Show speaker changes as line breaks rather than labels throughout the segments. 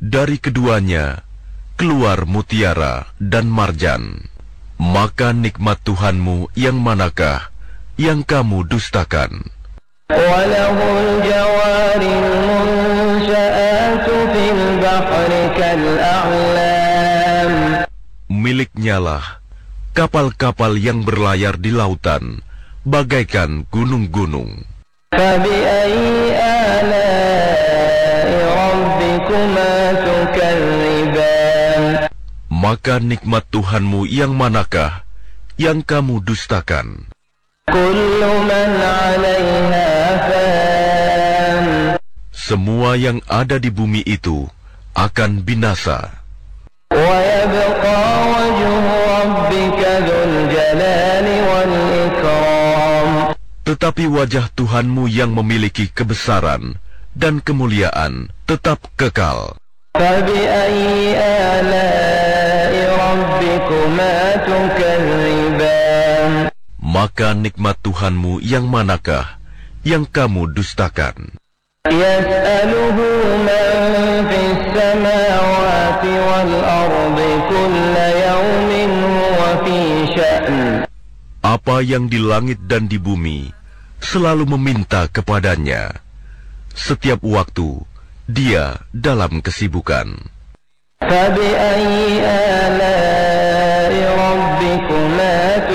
Dari keduanya keluar mutiara dan marjan. Maka nikmat Tuhanmu yang manakah yang kamu dustakan?
Walahul jawaril munsha'atu fil bahri kal'a'lam.
Miliknyalah kapal-kapal yang berlayar di lautan bagaikan gunung-gunung.
Fabi'ayyi ala'i rabbikuma tukadziban.
Maka nikmat Tuhanmu yang manakah yang kamu dustakan?
Kullu man 'alaiha fan.
Semua yang ada di bumi itu akan binasa.
Wa yabqa wajhu rabbika dzul jalali wal ikram.
Tetapi wajah Tuhanmu yang memiliki kebesaran dan kemuliaan tetap kekal.
Fabi'ayyi ala'i rabbikuma tukadziban.
Maka nikmat Tuhanmu yang manakah yang kamu dustakan?
Yas'aluhu man fis samawati wal ardi kulla yawmin huwa fi sya'n.
Apa yang di langit dan di bumi selalu meminta kepadanya. Setiap waktu dia dalam kesibukan.
Fabi'ayyi ala'i rabbikuma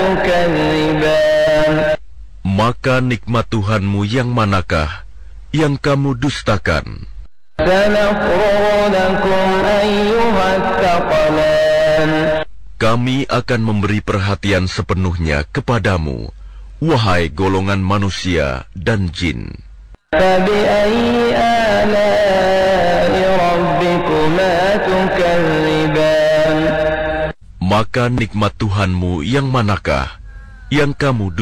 tukadziban.
Maka nikmat Tuhanmu yang manakah yang kamu dustakan?
Sanafrugu lakum ayyuhat thaqalan.
Kami akan memberi perhatian sepenuhnya kepadamu, wahai golongan manusia dan jin.
Fabi'ayyi ala'i rabbikuma tukadziban.
Maka nikmat Tuhanmu yang manakah yang kamu dustakan?